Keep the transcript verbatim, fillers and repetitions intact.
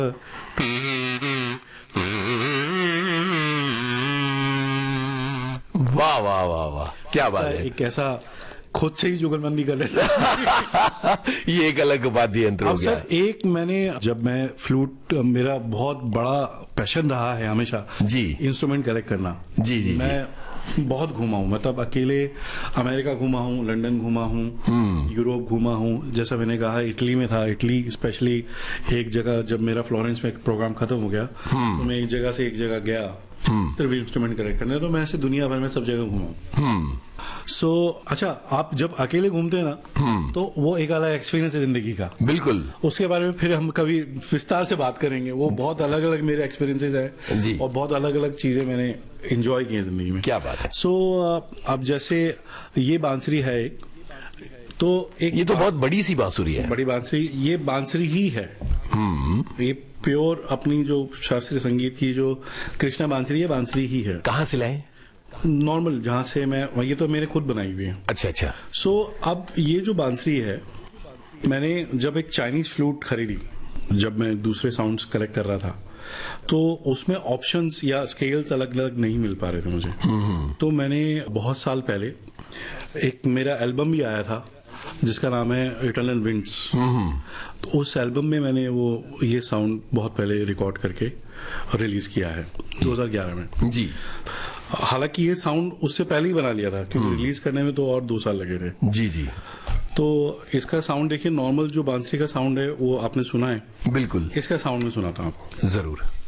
वाह वाह वाह वाह, क्या बात है। एक ऐसा खुद से ही जुगलबंदी कर लेता ये एक अलग वाद्य यंत्र हो गया। सर एक मैंने जब मैं फ्लूट, मेरा बहुत बड़ा पैशन रहा है हमेशा जी इंस्ट्रूमेंट कलेक्ट करना। जी जी मैं जी। बहुत घूमा हूँ, मतलब अकेले अमेरिका घूमा हूँ, लंदन घूमा हूँ, यूरोप घूमा हूँ। जैसा मैंने कहा इटली में था, इटली स्पेशली एक जगह जब मेरा फ्लोरेंस में एक प्रोग्राम खत्म हो गया तो मैं एक जगह से एक जगह गया सिर्फ इंस्ट्रूमेंट कलेक्ट करने। तो मैं ऐसे दुनिया भर में सब जगह घूमा हूँ। सो so, अच्छा, आप जब अकेले घूमते हैं ना तो वो एक अलग एक्सपीरियंस है जिंदगी का। बिल्कुल, उसके बारे में फिर हम कभी विस्तार से बात करेंगे। वो बहुत अलग अलग मेरे एक्सपीरियंसेस हैं और बहुत अलग अलग चीजें मैंने एंजॉय की हैं जिंदगी में। क्या बात है। सो so, अब जैसे ये बांसुरी है एक, तो एक ये तो बहुत बड़ी सी बांसुरी है। बड़ी बांसुरी, ये बांसुरी ही है। ये प्योर अपनी जो शास्त्रीय संगीत की जो कृष्णा बांसुरी है, बांसुरी ही है। कहाँ से लाए? नॉर्मल जहां से मैं, ये तो मैंने खुद बनाई हुई है। अच्छा अच्छा। सो so, अब ये जो बांसुरी है, मैंने जब एक चाइनीज फ्लूट खरीदी, जब मैं दूसरे साउंड्स कलेक्ट कर रहा था, तो उसमें ऑप्शंस या स्केल्स अलग अलग नहीं मिल पा रहे थे मुझे। तो मैंने बहुत साल पहले एक मेरा एल्बम भी आया था जिसका नाम है इटर्नल विंड्स। तो उस एल्बम में मैंने वो ये साउंड बहुत पहले रिकॉर्ड करके रिलीज किया है दो हज़ार ग्यारह में। जी। हालांकि ये साउंड उससे पहले ही बना लिया था क्योंकि रिलीज करने में तो और दो साल लगे थे। जी जी। तो इसका साउंड देखिए, नॉर्मल जो बांसुरी का साउंड है वो आपने सुना है, बिल्कुल, इसका साउंड में सुनाता हूं आपको। जरूर।